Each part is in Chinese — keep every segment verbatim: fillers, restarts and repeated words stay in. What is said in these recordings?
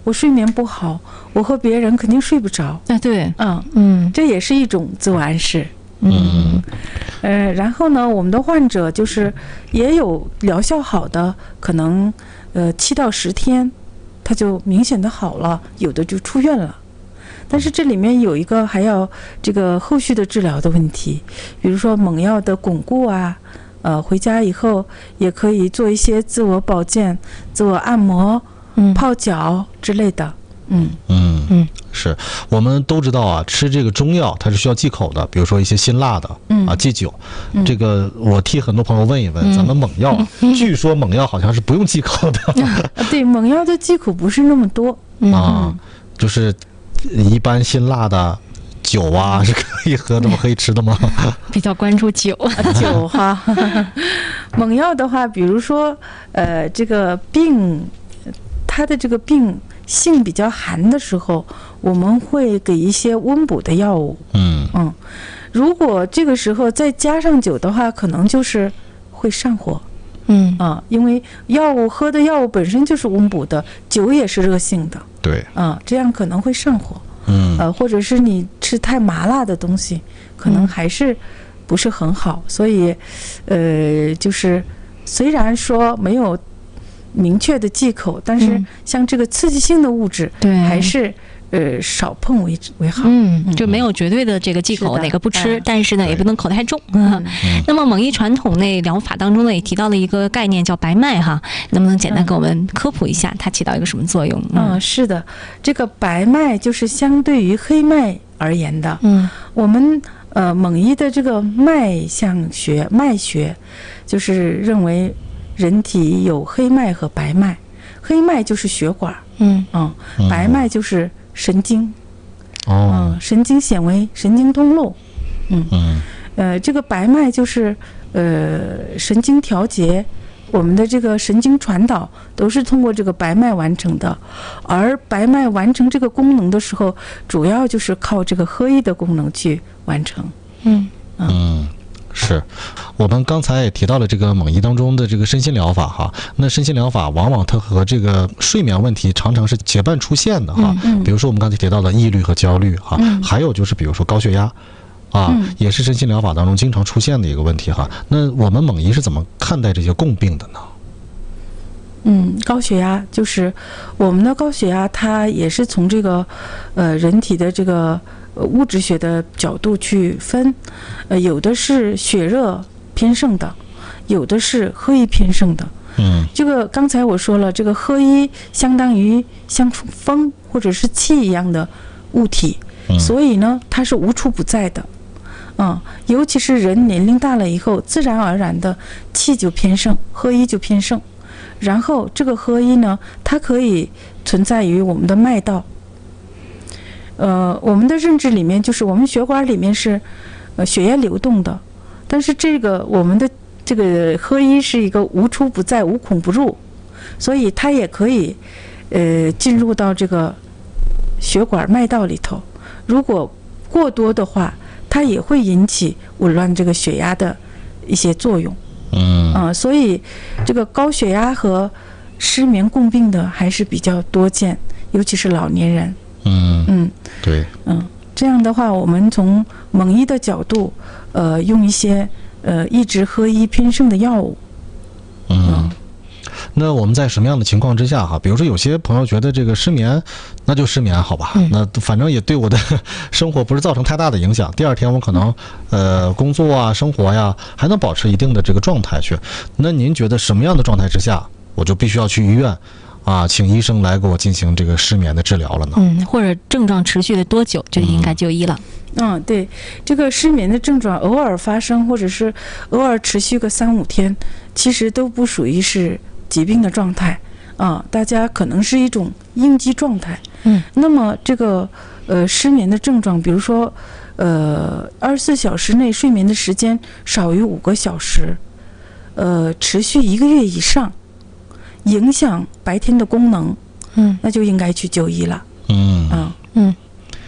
我睡眠不好，我和别人肯定睡不着。 啊，对， 嗯嗯， 这也是一种自我暗示。 嗯， 呃，然后呢，我们的患者就是也有疗效好的，可能呃七到十天，他就明显的好了，有的就出院了。但是这里面有一个还要这个后续的治疗的问题，比如说猛药的巩固啊，呃，回家以后也可以做一些自我保健、自我按摩、 嗯泡脚之类的。嗯嗯嗯， 是我们都知道啊，吃这个中药它是需要忌口的，比如说一些辛辣的， 嗯啊，忌酒。 嗯这个我替很多朋友问一问， 嗯咱们猛药啊，据说猛药好像是不用忌口的啊对，猛药的忌口不是那么多。 嗯啊，就是一般辛辣的酒啊是可以喝的吗？可以吃的吗？ 比较关注酒。 啊酒哈，猛药的话，比如说，呃，这个病，它的这个病性比较寒的时候，我们会给一些温补的药物。 嗯嗯，如果这个时候再加上酒的话，可能就是会上火嗯啊，因为药物喝的药物本身就是温补的，酒也是热性的对， 啊，这样可能会上火。 嗯呃，或者是你吃太麻辣的东西，可能还是不是很好。所以，呃，就是虽然说没有明确的忌口，但是嗯像这个刺激性的物质， 对还是呃少碰为为好。 嗯，就没有绝对的这个忌口是的哪个不吃哎， 但是呢， 对也不能口太重。 嗯那么蒙医传统内疗法当中呢，也提到了一个概念叫白脉哈，能不能简单给我们科普一下，它起到一个什么作用？ 嗯，是的，这个白脉就是相对于黑脉而言的。 嗯我们呃蒙医的这个脉象学、脉学，就是认为人体有黑脉和白脉，黑脉就是血管， 嗯嗯，白脉就是神经， 哦嗯，神经显微、神经通路，嗯， 嗯呃，这个白脉就是呃神经调节。我们的这个神经传导都是通过这个白脉完成的，而白脉完成这个功能的时候，主要就是靠这个合一的功能去完成。 嗯嗯。是我们刚才也提到了这个蒙医当中的这个身心疗法哈，那身心疗法往往它和这个睡眠问题常常是结伴出现的哈， 嗯嗯比如说我们刚才提到的抑郁和焦虑哈， 嗯还有就是比如说高血压啊， 嗯也是身心疗法当中经常出现的一个问题哈。那我们蒙医是怎么看待这些共病的呢？ 嗯，高血压就是我们的高血压，它也是从这个呃人体的这个呃物质学的角度去分，呃，有的是血热偏盛的，有的是合一偏盛的。 嗯这个刚才我说了，这个合一相当于像风或者是气一样的物体， 嗯所以呢，它是无处不在的。嗯，尤其是人年龄大了以后，自然而然的气就偏盛，合一就偏盛。然后这个合一呢，它可以存在于我们的脉道。呃，我们的认知里面就是我们血管里面是呃血液流动的，但是这个我们的这个合一是一个无处不在、无孔不入，所以它也可以呃进入到这个血管脉道里头。如果过多的话，它也会引起紊乱这个血压的一些作用。 嗯啊、所以这个高血压和失眠共病的还是比较多见，尤其是老年人。 嗯嗯对， 嗯，这样的话，我们从蒙医的角度，呃，用一些呃抑制合一偏盛的药物。 嗯。那我们在什么样的情况之下哈？比如说有些朋友觉得这个失眠，那就失眠好吧， 嗯那反正也对我的生活不是造成太大的影响。第二天我可能呃工作啊、生活呀还能保持一定的这个状态去。那您觉得什么样的状态之下，我就必须要去医院啊，请医生来给我进行这个失眠的治疗了呢？ 嗯，或者症状持续了多久就应该就医了？ 嗯，对，这个失眠的症状偶尔发生，或者是偶尔持续个三五天，其实都不属于是疾病的状态啊，大家可能是一种应激状态。 嗯， 那么这个呃失眠的症状，比如说呃二十四小时内睡眠的时间少于五个小时，呃持续一个月以上，影响白天的功能， 嗯那就应该去就医了。 嗯啊， 嗯。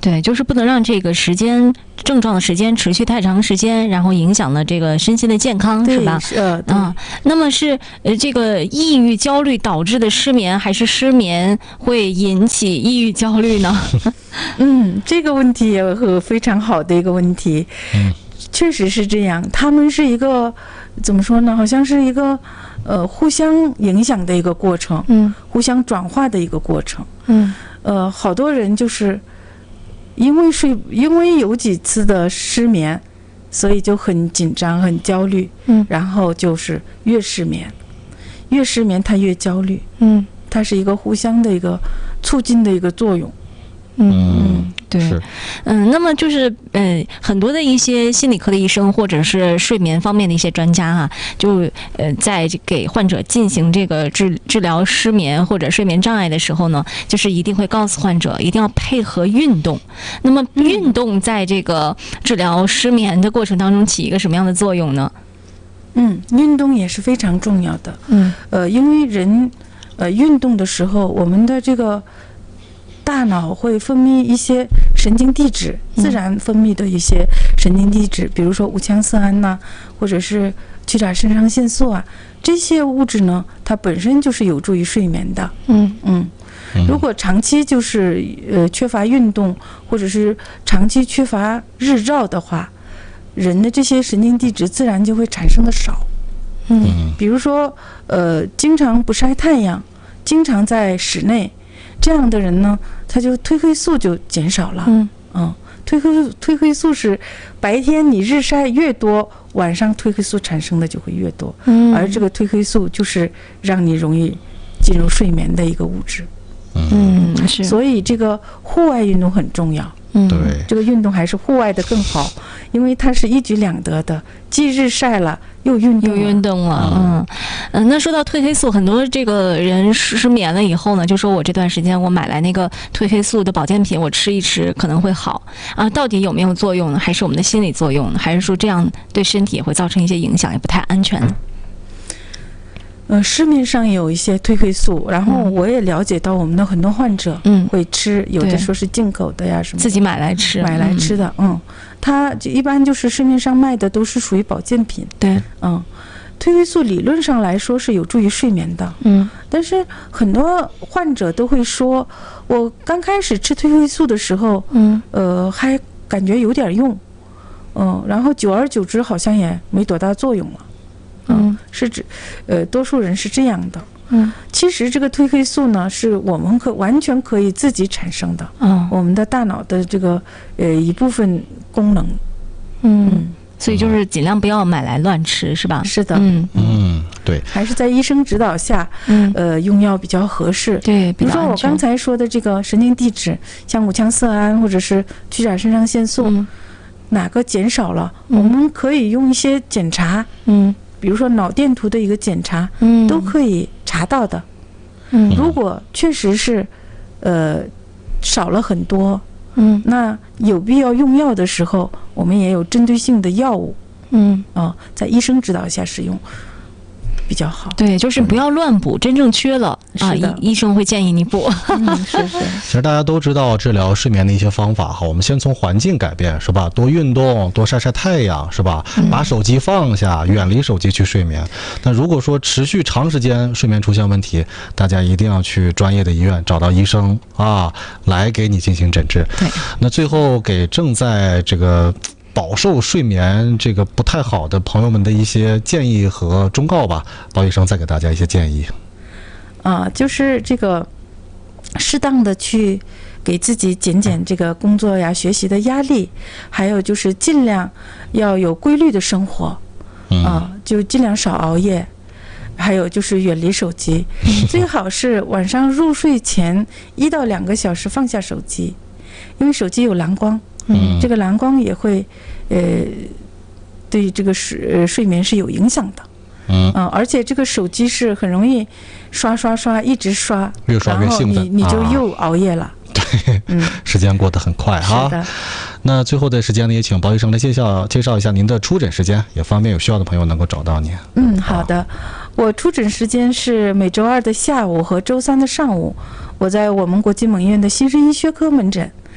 对，就是不能让这个时间症状的时间持续太长时间，然后影响了这个身心的健康，是吧？ 是呃，对啊，那么是呃这个抑郁焦虑导致的失眠，还是失眠会引起抑郁焦虑呢？ 嗯，这个问题也很非常好的一个问题。 嗯， 确实是这样，他们是一个怎么说呢？好像是一个呃互相影响的一个过程， 嗯互相转化的一个过程。 嗯呃，好多人就是因为睡，因为有几次的失眠，所以就很紧张、很焦虑， 嗯然后就是越失眠，越失眠他越焦虑， 嗯它是一个互相的一个促进的一个作用。 嗯，对， 是， 嗯，那么就是呃，很多的一些心理科的医生或者是睡眠方面的一些专家哈、啊，就呃在给患者进行这个治治疗失眠或者睡眠障碍的时候呢，就是一定会告诉患者一定要配合运动。那么运动在这个治疗失眠的过程当中起一个什么样的作用呢？ 嗯，运动也是非常重要的。 嗯呃，因为人呃运动的时候，我们的这个大脑会分泌一些神经递质，自然分泌的一些神经递质，比如说五羟色胺呐、或者是去甲肾上腺素啊，这些物质呢，它本身就是有助于睡眠的。 嗯嗯，如果长期就是呃缺乏运动，或者是长期缺乏日照的话，人的这些神经递质自然就会产生的少。 嗯比如说，呃，经常不晒太阳，经常在室内，这样的人呢，他就褪黑素就减少了。 嗯嗯，褪黑褪黑素是白天你日晒越多，晚上褪黑素产生的就会越多， 嗯而这个褪黑素就是让你容易进入睡眠的一个物质。 嗯是， 所以这个户外运动很重要。 嗯对， 这个运动还是户外的更好，因为它是一举两得的，既日晒了又运动又了。 运动了，嗯嗯。那说到褪黑素，很多这个人失失眠了以后呢，就说我这段时间我买来那个褪黑素的保健品，我吃一吃可能会好啊。到底有没有作用呢？还是我们的心理作用呢？还是说这样对身体也会造成一些影响，也不太安全呢？ 呃，市面上有一些褪黑素，然后我也了解到我们的很多患者嗯会吃，有对的说是进口的呀什么的自己买来吃， 买来吃嗯。 的，嗯，它就一般就是市面上卖的都是属于保健品， 对， 嗯，褪黑素理论上来说是有助于睡眠的， 嗯但是很多患者都会说，我刚开始吃褪黑素的时候， 嗯呃，还感觉有点用，嗯，然后久而久之好像也没多大作用了， 嗯是指，呃，多数人是这样的。 嗯其实这个褪黑素呢，是我们可完全可以自己产生的， 哦我们的大脑的这个呃一部分功能。 嗯，所以就是尽量不要买来乱吃，是吧？ 是的， 嗯嗯，对， 还是在医生指导下， 嗯， 呃，用药比较合适。 对， 比如说我刚才才说的这个神经递质，像五羟色胺或者是去甲肾上腺素， 嗯哪个减少了， 嗯我们可以用一些检查， 嗯比如说脑电图的一个检查， 嗯都可以查到的。 嗯如果确实是，呃，少了很多， 嗯那有必要用药的时候，我们也有针对性的药物嗯。 啊、在医生指导下使用比较好。 对，就是不要乱补，真正缺了啊， 是的医医生会建议你补。 嗯，是是， 其实大家都知道治疗失眠的一些方法哈，我们先从环境改变是吧？多运动，多晒晒太阳是吧？把手机放下，远离手机去睡眠。那如果说持续长时间睡眠出现问题，大家一定要去专业的医院找到医生啊，来给你进行诊治。 对， 那最后给正在这个饱受睡眠这个不太好的朋友们的一些建议和忠告吧，包医生再给大家一些建议。 啊，就是这个适当的去给自己减减这个工作呀、学习的压力，还有就是尽量要有规律的生活， 嗯啊，就尽量少熬夜，还有就是远离手机，最好是晚上入睡前一到两个小时放下手机，因为手机有蓝光， 嗯这个蓝光也会呃对这个睡呃睡眠是有影响的。 嗯嗯，而且这个手机是很容易刷刷刷，一直刷， 越刷越兴奋然后你你就啊又熬夜了。 对， 嗯， 时间过得很快哈。 是的。 那最后的时间呢，也请包医生来介绍介绍一下您的出诊时间，也方便有需要的朋友能够找到您。 嗯，好的。我出诊时间是每周二的下午和周三的上午，我在我们国际蒙医院的新生医学科门诊。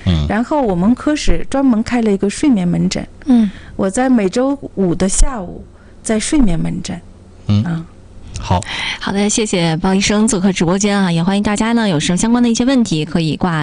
嗯， 然后我们科室专门开了一个睡眠门诊， 嗯， 我在每周五的下午在睡眠门诊， 嗯啊。 好， 好的，谢谢包医生做客直播间啊，也欢迎大家呢有什么相关的一些问题可以挂